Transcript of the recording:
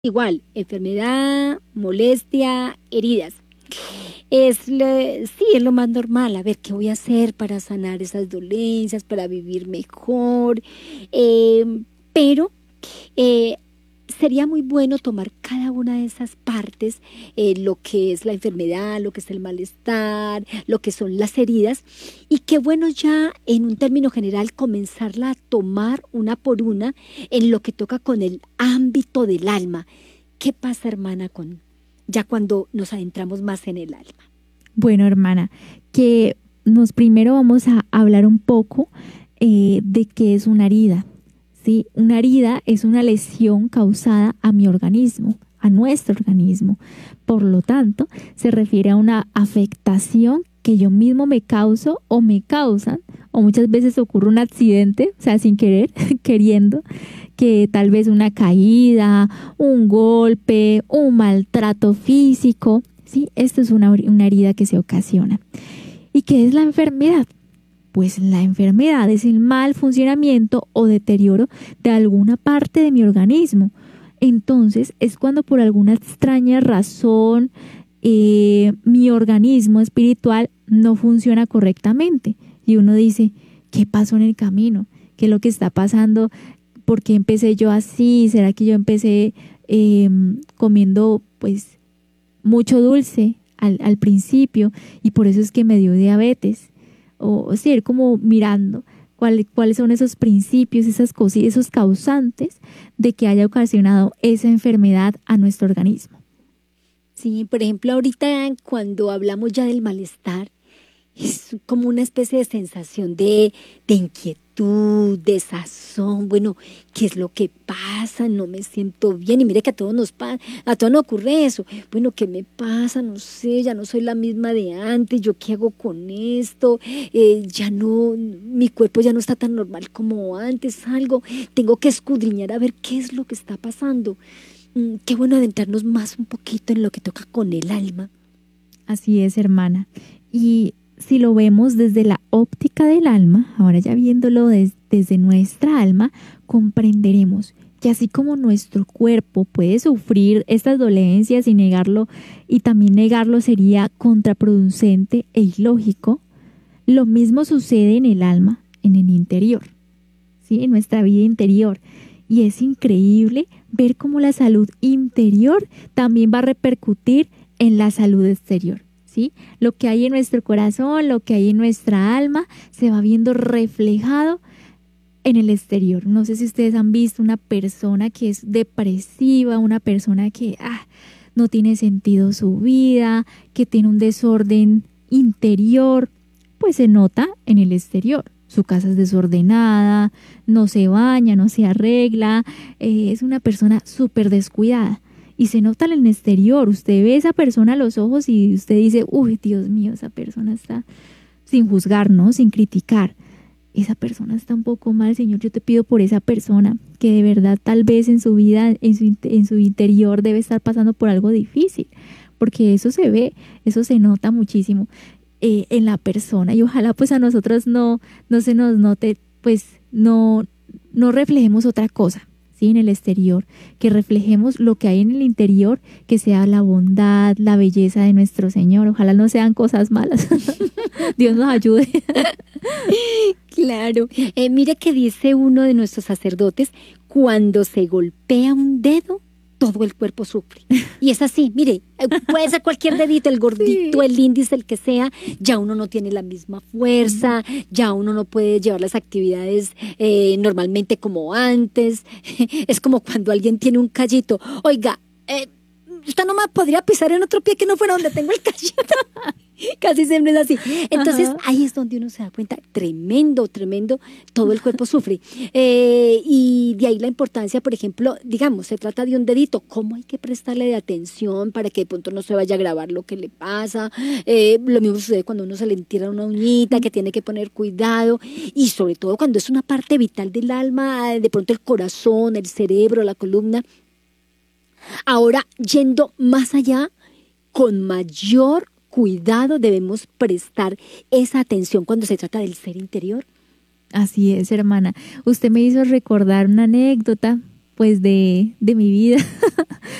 igual, enfermedad, molestia, heridas. Sí, es lo más normal. A ver, ¿qué voy a hacer para sanar esas dolencias, para vivir mejor? Pero eh, sería muy bueno tomar cada una de esas partes, lo que es la enfermedad, lo que es el malestar, lo que son las heridas, y qué bueno ya en un término general comenzarla a tomar una por una en lo que toca con el ámbito del alma. ¿Qué pasa, hermana, con ya cuando nos adentramos más en el alma? Bueno, hermana, que nos primero vamos a hablar un poco de qué es una herida. ¿Sí? Una herida es una lesión causada a mi organismo, a nuestro organismo. Por lo tanto, se refiere a una afectación que yo mismo me causo o me causan, o muchas veces ocurre un accidente, o sea, sin querer, queriendo, que tal vez una caída, un golpe, un maltrato físico, ¿sí? Esto es una herida que se ocasiona. ¿Y qué es la enfermedad? Pues la enfermedad es el mal funcionamiento o deterioro de alguna parte de mi organismo. Entonces es cuando por alguna extraña razón mi organismo espiritual no funciona correctamente. Y uno dice, ¿qué pasó en el camino? ¿Qué es lo que está pasando? ¿Por qué empecé yo así? ¿Será que yo empecé comiendo pues mucho dulce al principio y por eso es que me dio diabetes? O sea, ir como mirando cuáles son esos principios, esas cosas, esos causantes de que haya ocasionado esa enfermedad a nuestro organismo. Sí, por ejemplo, ahorita cuando hablamos ya del malestar, es como una especie de sensación de inquietud, de sazón. Bueno, ¿qué es lo que pasa? No me siento bien. Y mire que a todos a todos nos ocurre eso. Bueno, ¿qué me pasa? No sé, ya no soy la misma de antes. ¿Yo qué hago con esto? Ya no, mi cuerpo ya no está tan normal como antes. Algo, tengo que escudriñar a ver qué es lo que está pasando. Qué bueno adentrarnos más un poquito en lo que toca con el alma. Así es, hermana. Y si lo vemos desde la óptica del alma, ahora ya viéndolo desde nuestra alma, comprenderemos que así como nuestro cuerpo puede sufrir estas dolencias y negarlo, y también negarlo sería contraproducente e ilógico, lo mismo sucede en el alma, en el interior, ¿sí? En nuestra vida interior. Y es increíble ver cómo la salud interior también va a repercutir en la salud exterior. ¿Sí? Lo que hay en nuestro corazón, lo que hay en nuestra alma, se va viendo reflejado en el exterior. No sé si ustedes han visto una persona que es depresiva, una persona que no tiene sentido su vida, que tiene un desorden interior, pues se nota en el exterior. Su casa es desordenada, no se baña, no se arregla, es una persona súper descuidada. Y se nota en el exterior, usted ve a esa persona a los ojos y usted dice, uy, Dios mío, esa persona está, sin juzgar, ¿no? Sin criticar. Esa persona está un poco mal, Señor, yo te pido por esa persona que de verdad tal vez en su vida, en su interior debe estar pasando por algo difícil, porque eso se ve, eso se nota muchísimo en la persona y ojalá pues a nosotros no se nos note, pues no reflejemos otra cosa. ¿Sí? En el exterior, que reflejemos lo que hay en el interior, que sea la bondad, la belleza de nuestro Señor. Ojalá no sean cosas malas. Dios nos ayude. Claro. Mire que dice uno de nuestros sacerdotes, cuando se golpea un dedo, todo el cuerpo sufre. Y es así, mire, puede ser cualquier dedito, el gordito, sí, el índice, el que sea, ya uno no tiene la misma fuerza, ya uno no puede llevar las actividades normalmente como antes. Es como cuando alguien tiene un callito. Oiga, usted no me podría pisar en otro pie que no fuera donde tengo el callito. Casi siempre es así. Entonces, ahí es donde uno se da cuenta, tremendo, todo el cuerpo sufre. Y de ahí la importancia, por ejemplo, digamos, se trata de un dedito, ¿cómo hay que prestarle de atención para que de pronto no se vaya a grabar lo que le pasa? Lo mismo sucede cuando uno se le entierra una uñita, que tiene que poner cuidado, y sobre todo cuando es una parte vital del alma, de pronto el corazón, el cerebro, la columna. Ahora, yendo más allá, con mayor cuidado debemos prestar esa atención cuando se trata del ser interior. Así es, hermana. Usted me hizo recordar una anécdota pues de mi vida,